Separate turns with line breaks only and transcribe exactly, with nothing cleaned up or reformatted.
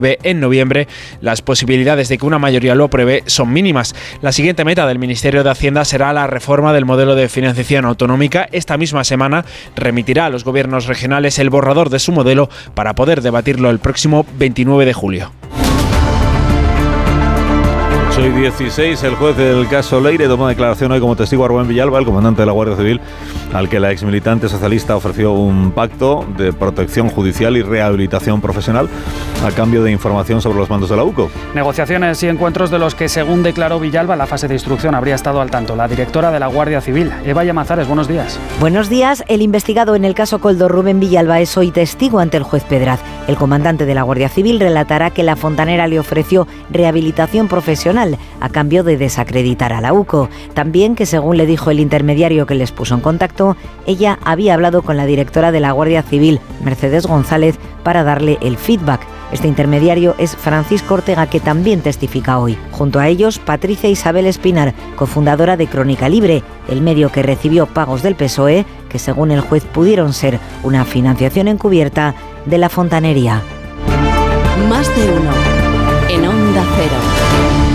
en noviembre, las posibilidades de que una mayoría lo apruebe son mínimas. La siguiente meta del Ministerio de Hacienda será la reforma del modelo de financiación autonómica. Esta misma semana remitirá a los gobiernos regionales el borrador de su modelo para poder debatirlo el próximo veintinueve de julio.
ocho y dieciséis, el juez del caso Leire tomó declaración hoy como testigo a Rubén Villalba, el comandante de la Guardia Civil, al que la exmilitante socialista ofreció un pacto de protección judicial y rehabilitación profesional a cambio de información sobre los mandos de la U C O.
Negociaciones y encuentros de los que, según declaró Villalba, la fase de instrucción habría estado al tanto la directora de la Guardia Civil, Eva Llamazares. Buenos días.
Buenos días. El investigado en el caso Koldo, Rubén Villalba, es hoy testigo ante el juez Pedraz. El comandante de la Guardia Civil relatará que la fontanera le ofreció rehabilitación profesional a cambio de desacreditar a la U C O. También que, según le dijo el intermediario que les puso en contacto, ella había hablado con la directora de la Guardia Civil, Mercedes González, para darle el feedback. Este intermediario es Francisco Ortega, que también testifica hoy. Junto a ellos, Patricia Isabel Espinar, cofundadora de Crónica Libre, el medio que recibió pagos del P S O E, que según el juez pudieron ser una financiación encubierta de la fontanería.
Más de uno en Onda Cero.